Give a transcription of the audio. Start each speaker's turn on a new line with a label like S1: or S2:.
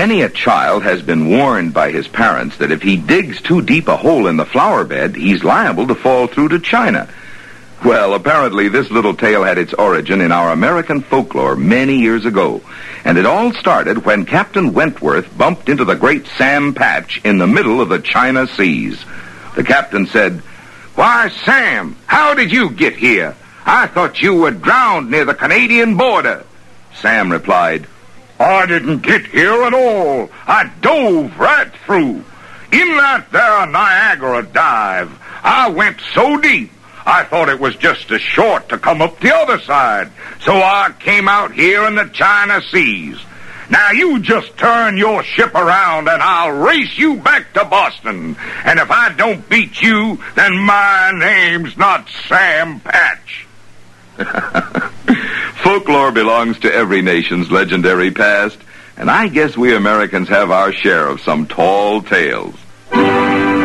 S1: Many a child has been warned by his parents that if he digs too deep a hole in the flower bed, he's liable to fall through to China. Well, apparently this little tale had its origin in our American folklore many years ago. And it all started when Captain Wentworth bumped into the great Sam Patch in the middle of the China Seas. The captain said, "Why, Sam, how did you get here? I thought you were drowned near the Canadian border." Sam replied, "I didn't get here at all. I dove right through. In that there Niagara dive, I went so deep, I thought it was just as short to come up the other side. So I came out here in the China Seas. Now you just turn your ship around and I'll race you back to Boston. And if I don't beat you, then my name's not Sam Patch." Folklore belongs to every nation's legendary past, and I guess we Americans have our share of some tall tales.